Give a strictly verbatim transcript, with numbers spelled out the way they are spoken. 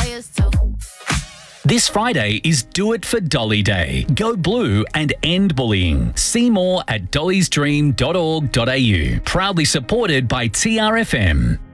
players too. This Friday is Do It for Dolly Day. Go blue and end bullying. See more at dollys dream dot org dot a u. Proudly supported by T R F M.